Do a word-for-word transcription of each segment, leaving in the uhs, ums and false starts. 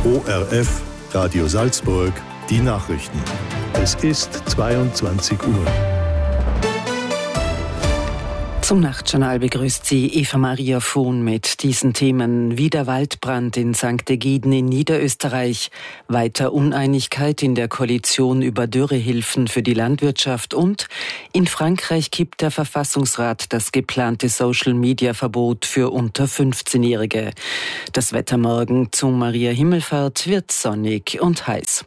O R F, Radio Salzburg, die Nachrichten. Es ist zweiundzwanzig Uhr. Zum Nachtjournal begrüßt Sie Eva-Maria Vohn mit diesen Themen. Wieder Waldbrand in Sankt Egiden in Niederösterreich, weiter Uneinigkeit in der Koalition über Dürrehilfen für die Landwirtschaft und in Frankreich kippt der Verfassungsrat das geplante Social-Media-Verbot für unter fünfzehnjährige. Das Wetter morgen zum Maria Himmelfahrt wird sonnig und heiß.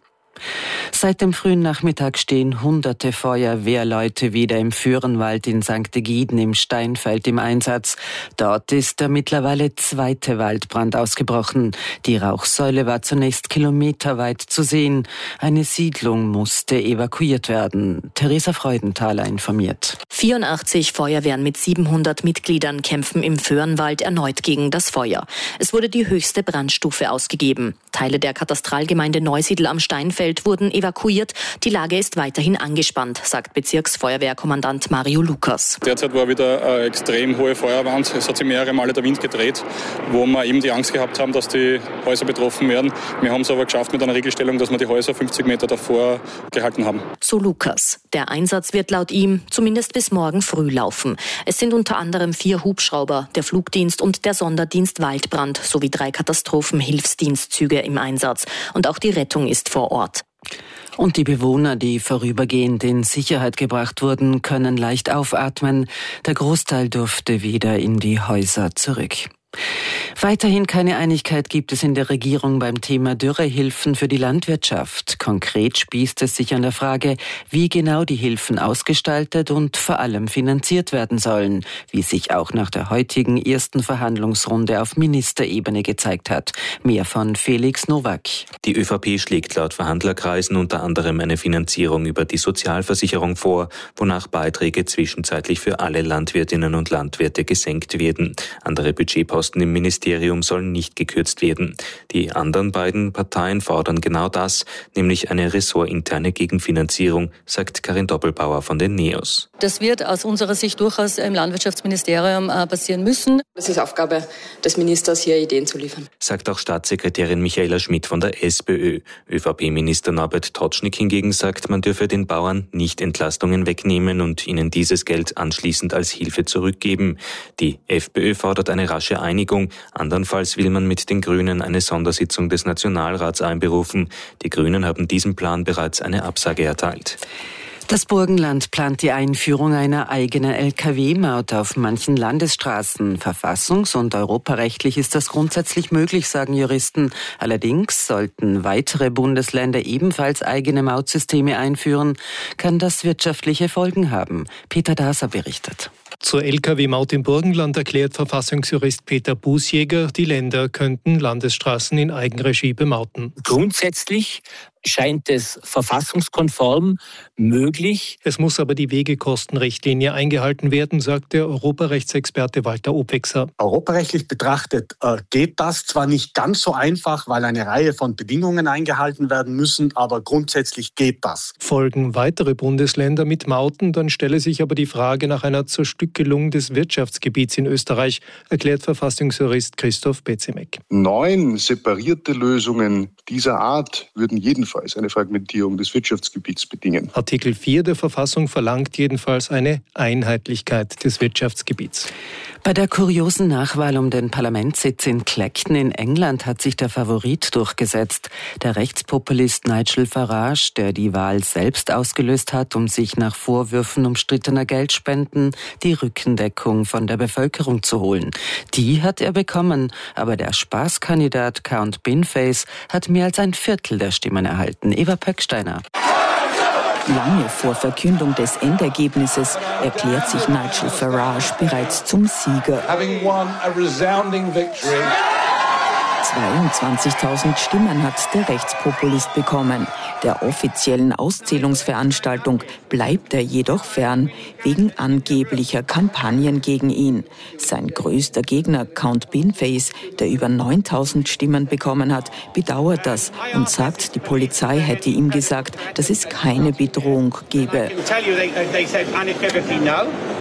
Seit dem frühen Nachmittag stehen hunderte Feuerwehrleute wieder im Föhrenwald in Sankt Egiden im Steinfeld im Einsatz. Dort ist der mittlerweile zweite Waldbrand ausgebrochen. Die Rauchsäule war zunächst kilometerweit zu sehen. Eine Siedlung musste evakuiert werden. Theresa Freudenthaler informiert. vierundachtzig Feuerwehren mit siebenhundert Mitgliedern kämpfen im Föhrenwald erneut gegen das Feuer. Es wurde die höchste Brandstufe ausgegeben. Teile der Katastralgemeinde Neusiedl am Steinfeld wurden evakuiert. Die Lage ist weiterhin angespannt, sagt Bezirksfeuerwehrkommandant Mario Lukas. Derzeit war wieder eine extrem hohe Feuerwand. Es hat sich mehrere Male der Wind gedreht, wo wir eben die Angst gehabt haben, dass die Häuser betroffen werden. Wir haben es aber geschafft mit einer Regelstellung, dass wir die Häuser fünfzig Meter davor gehalten haben. So Lukas. Der Einsatz wird laut ihm zumindest bis morgen früh laufen. Es sind unter anderem vier Hubschrauber, der Flugdienst und der Sonderdienst Waldbrand sowie drei Katastrophenhilfsdienstzüge im Einsatz. Und auch die Rettung ist vor Ort. Und die Bewohner, die vorübergehend in Sicherheit gebracht wurden, können leicht aufatmen. Der Großteil durfte wieder in die Häuser zurück. Weiterhin keine Einigkeit gibt es in der Regierung beim Thema Dürrehilfen für die Landwirtschaft. Konkret spießt es sich an der Frage, wie genau die Hilfen ausgestaltet und vor allem finanziert werden sollen, wie sich auch nach der heutigen ersten Verhandlungsrunde auf Ministerebene gezeigt hat. Mehr von Felix Nowak. Die ÖVP schlägt laut Verhandlerkreisen unter anderem eine Finanzierung über die Sozialversicherung vor, wonach Beiträge zwischenzeitlich für alle Landwirtinnen und Landwirte gesenkt werden. Andere Budgetposten im Ministerium sollen nicht gekürzt werden. Die anderen beiden Parteien fordern genau das, nämlich eine ressortinterne Gegenfinanzierung, sagt Karin Doppelbauer von den NEOS. Das wird aus unserer Sicht durchaus im Landwirtschaftsministerium passieren müssen. Es ist Aufgabe des Ministers, hier Ideen zu liefern, sagt auch Staatssekretärin Michaela Schmidt von der SPÖ. ÖVP-Minister Norbert Totschnig hingegen sagt, man dürfe den Bauern nicht Entlastungen wegnehmen und ihnen dieses Geld anschließend als Hilfe zurückgeben. Die FPÖ fordert eine rasche Einigung. Andernfalls will man mit den Grünen eine Sondersitzung des Nationalrats einberufen. Die Grünen haben diesem Plan bereits eine Absage erteilt. Das Burgenland plant die Einführung einer eigenen L K W-Maut auf manchen Landesstraßen. Verfassungs- und europarechtlich ist das grundsätzlich möglich, sagen Juristen. Allerdings sollten weitere Bundesländer ebenfalls eigene Mautsysteme einführen, kann das wirtschaftliche Folgen haben. Peter Daser berichtet. Zur L K W-Maut im Burgenland erklärt Verfassungsjurist Peter Bußjäger, die Länder könnten Landesstraßen in Eigenregie bemauten. Grundsätzlich scheint es verfassungskonform möglich. Es muss aber die Wegekostenrichtlinie eingehalten werden, sagt der Europarechtsexperte Walter Obwechser. Europarechtlich betrachtet äh, geht das zwar nicht ganz so einfach, weil eine Reihe von Bedingungen eingehalten werden müssen, aber grundsätzlich geht das. Folgen weitere Bundesländer mit Mauten, dann stelle sich aber die Frage nach einer Zerstückelung des Wirtschaftsgebiets in Österreich, erklärt Verfassungsjurist Christoph Bezimek. Neun separierte Lösungen dieser Art würden jedenfalls eine Fragmentierung des Wirtschaftsgebiets bedingen. Artikel vier der Verfassung verlangt jedenfalls eine Einheitlichkeit des Wirtschaftsgebiets. Bei der kuriosen Nachwahl um den Parlamentssitz in Clacton in England hat sich der Favorit durchgesetzt. Der Rechtspopulist Nigel Farage, der die Wahl selbst ausgelöst hat, um sich nach Vorwürfen umstrittener Geldspenden die Rückendeckung von der Bevölkerung zu holen. Die hat er bekommen, aber der Spaßkandidat Count Binface hat mehr als ein Viertel der Stimmen erhalten. Eva Pöcksteiner. Lange vor Verkündung des Endergebnisses erklärt sich Nigel Farage bereits zum Sieger. zweiundzwanzigtausend Stimmen hat der Rechtspopulist bekommen. Der offiziellen Auszählungsveranstaltung bleibt er jedoch fern, wegen angeblicher Kampagnen gegen ihn. Sein größter Gegner, Count Binface, der über neuntausend Stimmen bekommen hat, bedauert das und sagt, die Polizei hätte ihm gesagt, dass es keine Bedrohung gebe.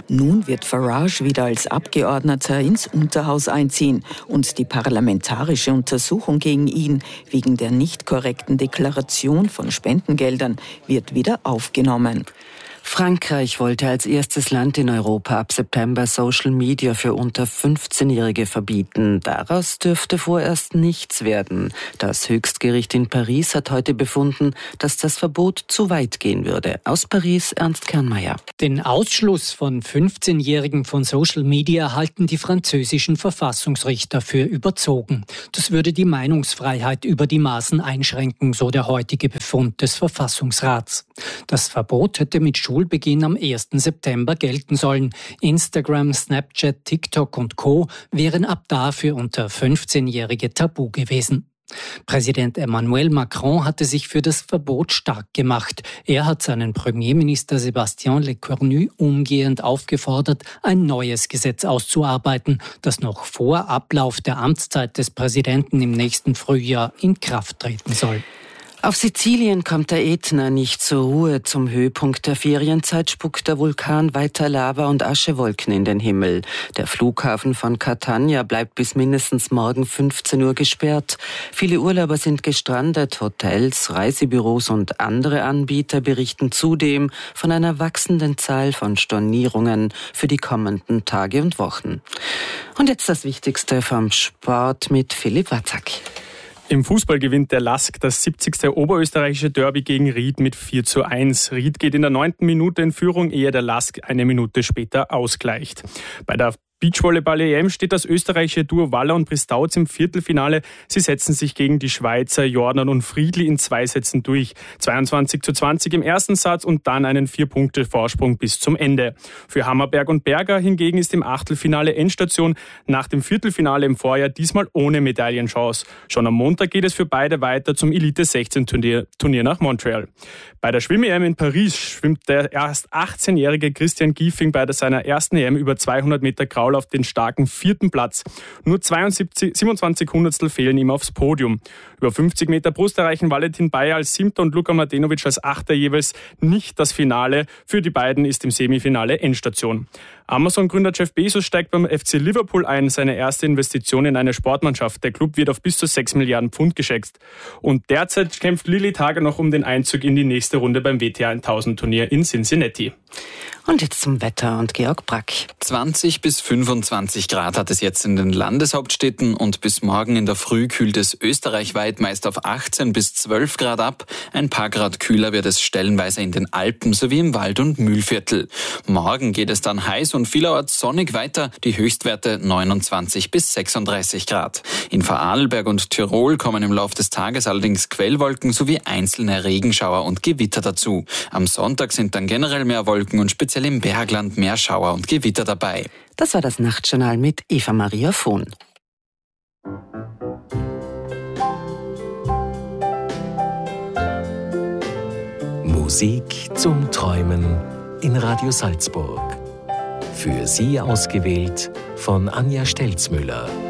Nun wird Farage wieder als Abgeordneter ins Unterhaus einziehen und die parlamentarische Untersuchung gegen ihn wegen der nicht korrekten Deklaration von Spendengeldern wird wieder aufgenommen. Frankreich wollte als erstes Land in Europa ab September Social Media für unter fünfzehnjährige verbieten. Daraus dürfte vorerst nichts werden. Das Höchstgericht in Paris hat heute befunden, dass das Verbot zu weit gehen würde. Aus Paris Ernst Kernmeier. Den Ausschluss von fünfzehnjährigen von Social Media halten die französischen Verfassungsrichter für überzogen. Das würde die Meinungsfreiheit über die Maßen einschränken, so der heutige Befund des Verfassungsrats. Das Verbot hätte mit Schulbeginn am ersten September gelten sollen. Instagram, Snapchat, TikTok und Co. wären ab da für unter fünfzehnjährige tabu gewesen. Präsident Emmanuel Macron hatte sich für das Verbot stark gemacht. Er hat seinen Premierminister Sébastien Lecornu umgehend aufgefordert, ein neues Gesetz auszuarbeiten, das noch vor Ablauf der Amtszeit des Präsidenten im nächsten Frühjahr in Kraft treten soll. Auf Sizilien kommt der Ätna nicht zur Ruhe. Zum Höhepunkt der Ferienzeit spuckt der Vulkan weiter Lava und Aschewolken in den Himmel. Der Flughafen von Catania bleibt bis mindestens morgen fünfzehn Uhr gesperrt. Viele Urlauber sind gestrandet. Hotels, Reisebüros und andere Anbieter berichten zudem von einer wachsenden Zahl von Stornierungen für die kommenden Tage und Wochen. Und jetzt das Wichtigste vom Sport mit Philipp Watzak. Im Fußball gewinnt der Lask das siebzigste oberösterreichische Derby gegen Ried mit vier zu eins. Ried geht in der neunten Minute in Führung, ehe der Lask eine Minute später ausgleicht. Bei der Beachvolleyball-E M steht das österreichische Duo Waller und Pristauz im Viertelfinale. Sie setzen sich gegen die Schweizer Jordan und Friedli in zwei Sätzen durch. zweiundzwanzig zu zwanzig im ersten Satz und dann einen Vier-Punkte-Vorsprung bis zum Ende. Für Hammerberg und Berger hingegen ist im Achtelfinale Endstation nach dem Viertelfinale im Vorjahr diesmal ohne Medaillenchance. Schon am Montag geht es für beide weiter zum Elite sechzehn Turnier, Turnier nach Montreal. Bei der Schwimm-E M in Paris schwimmt der erst achtzehnjährige Christian Giefing bei seiner ersten E M über zweihundert Meter Kraul auf den starken vierten Platz. Nur zweiundsiebzig, siebenundzwanzig Hundertstel fehlen ihm aufs Podium. Über fünfzig Meter Brust erreichen Valentin Bayer als Siebter und Luka Mladenovic als Achter jeweils nicht das Finale. Für die beiden ist im Semifinale Endstation. Amazon-Gründer Jeff Bezos steigt beim F C Liverpool ein, seine erste Investition in eine Sportmannschaft. Der Club wird auf bis zu sechs Milliarden Pfund geschätzt. Und derzeit kämpft Lilly Tager noch um den Einzug in die nächste Runde beim W T A tausend Turnier in Cincinnati. Und jetzt zum Wetter und Georg Brack. zwanzig bis fünfundzwanzig Grad hat es jetzt in den Landeshauptstädten und bis morgen in der Früh kühlt es österreichweit meist auf achtzehn bis zwölf Grad ab. Ein paar Grad kühler wird es stellenweise in den Alpen sowie im Wald- und Mühlviertel. Morgen geht es dann heiß und vielerorts sonnig weiter. Die Höchstwerte neunundzwanzig bis sechsunddreißig Grad. In Vorarlberg und Tirol kommen im Laufe des Tages allerdings Quellwolken sowie einzelne Regenschauer und Gewitter dazu. Am Sonntag sind dann generell mehr Wolken und speziell im Bergland mehr Schauer und Gewitter dabei. Das war das Nachtjournal mit Eva Maria Vohn. Musik zum Träumen in Radio Salzburg. Für Sie ausgewählt von Anja Stelzmüller.